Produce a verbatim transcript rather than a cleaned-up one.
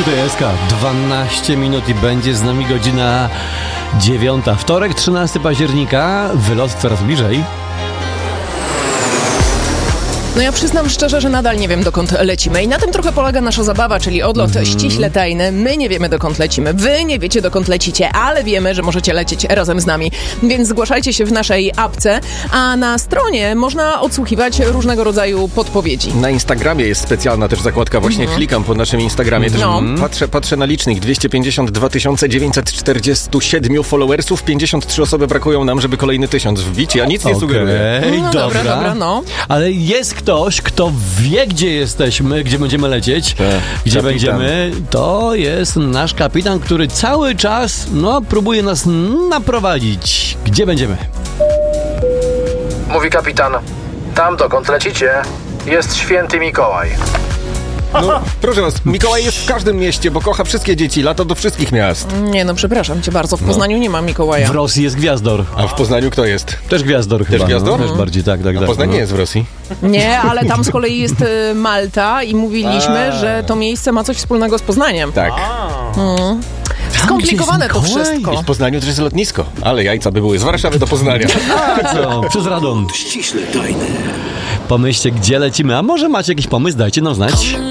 Tutaj S K, dwanaście minut i będzie z nami godzina dziewiąta. Wtorek, trzynastego października, wylot coraz bliżej. No ja przyznam szczerze, że nadal nie wiem, dokąd lecimy i na tym trochę polega nasza zabawa, czyli odlot mm-hmm. ściśle tajny. My nie wiemy, dokąd lecimy, wy nie wiecie, dokąd lecicie, ale wiemy, że możecie lecieć razem z nami. Więc zgłaszajcie się w naszej apce, a na stronie można odsłuchiwać różnego rodzaju podpowiedzi. Na Instagramie jest specjalna też zakładka, właśnie mm-hmm. klikam po naszym Instagramie, też no. patrzę, patrzę na licznik, dwieście pięćdziesiąt dwa tysiące dziewięćset czterdzieści siedem followersów, pięćdziesiąt trzy osoby brakują nam, żeby kolejny tysiąc wbić, ja nic nie okay. sugeruję. No dobra. dobra, dobra, no. Ale jest ktoś, kto wie, gdzie jesteśmy, gdzie będziemy lecieć, Te, gdzie kapitan. będziemy, to jest nasz kapitan, który cały czas, no, próbuje nas naprowadzić. Gdzie będziemy? Mówi kapitan, tam dokąd lecicie, jest święty Mikołaj. No, proszę was, Mikołaj jest w każdym mieście, bo kocha wszystkie dzieci, lata do wszystkich miast. Nie no, przepraszam cię bardzo, w Poznaniu no. nie ma Mikołaja. W Rosji jest Gwiazdor. A w Poznaniu kto jest? Też Gwiazdor chyba. Też Gwiazdor? No, też bardziej, tak, tak, A tak. Poznań no. nie jest w Rosji. Nie, ale tam z kolei jest y, Malta i mówiliśmy, A. że to miejsce ma coś wspólnego z Poznaniem. Tak. Mm. Skomplikowane to wszystko. I w Poznaniu też jest lotnisko, ale jajca by były z Warszawy do Poznania. Tak, no, przez Radom. Ściśle tajne. Pomyślcie, gdzie lecimy, a może macie jakiś pomysł, dajcie nam znać.